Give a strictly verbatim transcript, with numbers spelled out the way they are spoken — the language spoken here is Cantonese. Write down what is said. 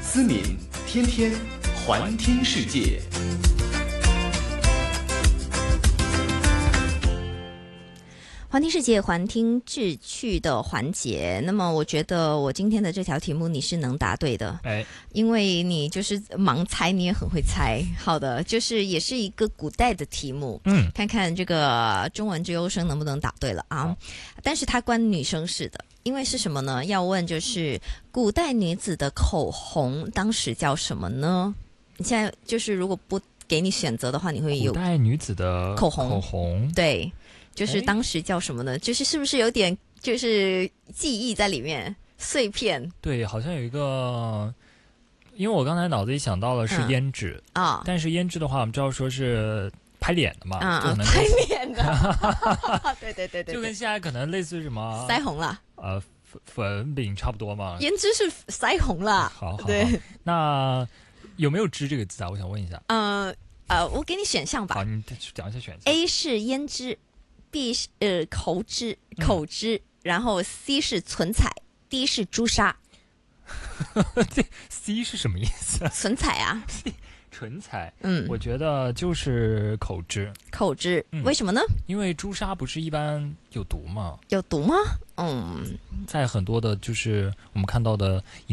思敏天天环听世界。 环听世界，环听志趣的环节。那么我觉得我今天的这条题目你是能答对的， 哎， 因为你就是盲猜，你也很会猜。好的，就是也是一个古代的题目， 嗯， 看看这个中文之优生能不能答对了啊？但是它关女生事的，因为是什么呢？要问就是古代女子的口红当时叫什么呢？你现在就是如果不给你选择的话，你会有古代女子的口红， 口红对。就是当时叫什么呢？就是是不是有点就是记忆在里面碎片？ 对，好像有一个，因为我刚才脑子里想到了是胭脂啊、嗯， 但是胭脂的话，我们知道说是拍脸的嘛， 嗯，拍脸的，对对对对， 就跟现在可能类似于什么腮红啦， 呃粉粉饼差不多嘛。 胭脂是腮红啦， 好好好， 对， 那有没有脂这个字啊？我想问一下。 呃呃，我给你选项吧。 好，你讲一下选项。 A 是胭脂。B 是呃口脂口脂、嗯，然后 C 是唇彩 ，D 是朱砂。 这 C 是什么意思？ 唇彩啊， 唇彩。 嗯， 我觉得就是口脂。 口脂、嗯，为什么呢？ 因为朱砂不是一般有毒吗？ 有毒吗？嗯， 在很多的，就是我们看到的。